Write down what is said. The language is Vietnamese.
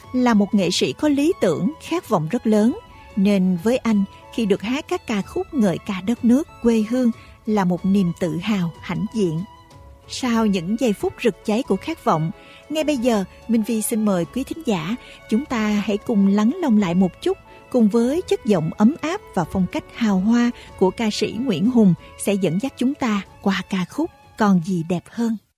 là một nghệ sĩ có lý tưởng, khát vọng rất lớn, nên với anh, khi được hát các ca khúc ngợi ca đất nước, quê hương là một niềm tự hào, hãnh diện. Sau những giây phút rực cháy của khát vọng, ngay bây giờ Minh Vi xin mời quý thính giả, chúng ta hãy cùng lắng lòng lại một chút, cùng với chất giọng ấm áp và phong cách hào hoa của ca sĩ Nguyễn Hùng sẽ dẫn dắt chúng ta qua ca khúc Còn gì đẹp hơn.